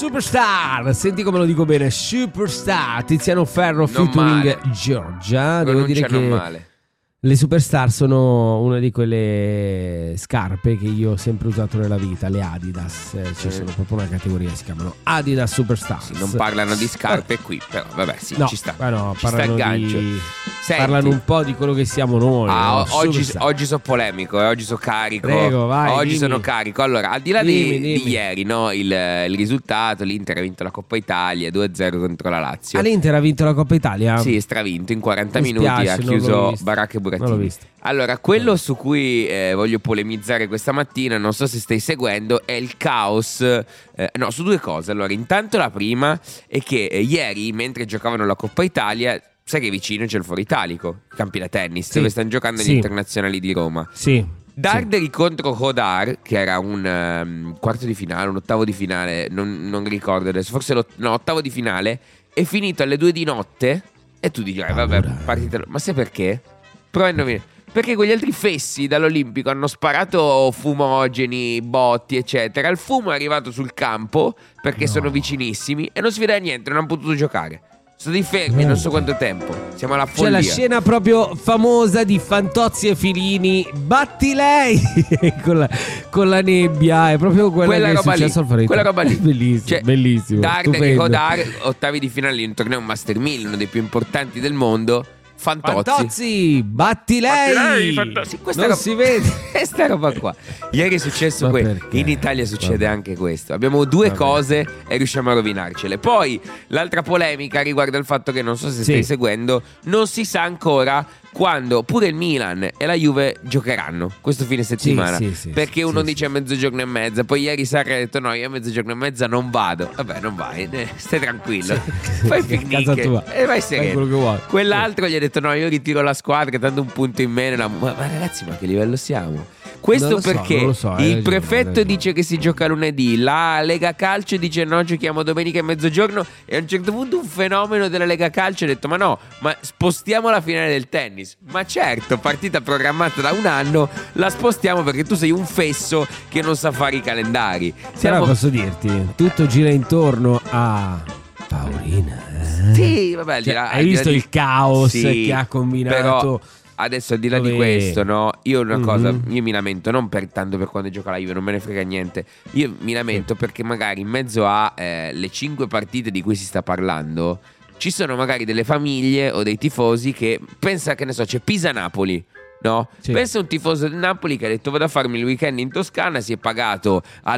Superstar, senti come lo dico bene, Superstar, Tiziano Ferro featuring Giorgia. Devo dire che male. Le Superstar sono una di quelle scarpe che io ho sempre usato nella vita, le Adidas. Ci sono proprio una categoria, si chiamano Adidas Superstars. Sì, non parlano di scarpe qui, però vabbè, sì, no, ci sta. No, ci sta il gancio. Parlano un po' di quello che siamo noi. Oggi sono polemico, oggi sono carico. Prego, vai, oggi dimmi. Sono carico. Allora, al di là Dimmi. di ieri, no, il risultato, l'Inter ha vinto la Coppa Italia 2-0 contro la Lazio. L'Inter ha vinto la Coppa Italia? Sì, stravinto in 40 Mi minuti, spiace, ha non chiuso l'ho visto. Baracca e Non l'ho Burattini. visto. Allora, quello su cui voglio polemizzare questa mattina, non so se stai seguendo, è il caos. Su due cose. Allora, intanto la prima è che ieri, mentre giocavano la Coppa Italia, sai che vicino c'è il Foro Italico, i campi da tennis, dove stanno giocando gli internazionali di Roma. Sì. Darderi contro Hodar, che era un quarto di finale, un ottavo di finale, non ricordo adesso, forse ottavo di finale, è finito alle 2 di notte e tu dici, vabbè, partita. Ma sai perché? Prova a indovinare. Perché quegli altri fessi dall'Olimpico hanno sparato fumogeni, botti, eccetera. Il fumo è arrivato sul campo perché sono vicinissimi e non si vede niente, non hanno potuto giocare. Sono stati fermi non so quanto tempo. Siamo alla follia. C'è la scena proprio famosa di Fantozzi e Filini. Batti lei con la nebbia. È proprio quella che è successo al Foro Italia. Quella roba lì. Bellissimo, cioè, bellissimo. Darderi e Hodar, ottavi di finale di un torneo Master 1000, uno dei più importanti del mondo. Fantozzi, batti lei. Fantozzi. Si vede. Questa roba qua. Ieri è successo questo. In Italia succede anche questo. Abbiamo due cose e riusciamo a rovinarcele. Poi l'altra polemica riguarda il fatto che, non so se stai seguendo, non si sa ancora quando pure il Milan e la Juve giocheranno questo fine settimana. Perché uno dice a mezzogiorno e mezza, poi ieri Sarri ha detto no, io a mezzogiorno e mezza non vado. Vabbè, non vai, stai tranquillo. Fai picnic e vai sereno. Quell'altro gli ha detto no, io ritiro la squadra, tanto un punto in meno. Ma ragazzi, ma che livello siamo? Questo perché il prefetto dice che si gioca lunedì, la Lega Calcio dice no, giochiamo domenica e mezzogiorno, e a un certo punto un fenomeno della Lega Calcio ha detto ma spostiamo la finale del tennis. Ma certo, partita programmata da un anno, la spostiamo perché tu sei un fesso che non sa fare i calendari. Però posso dirti, tutto gira intorno a Paolina. Sì, vabbè, hai visto il caos che ha combinato? Però adesso, al di là di questo, no, io una cosa, io mi lamento non per tanto per quando gioca la Juve, non me ne frega niente. Io mi lamento perché magari in mezzo a le 5 partite di cui si sta parlando ci sono magari delle famiglie o dei tifosi che pensa, che ne so, c'è Pisa-Napoli, no? Pensa un tifoso del Napoli che ha detto vado a farmi il weekend in Toscana, si è pagato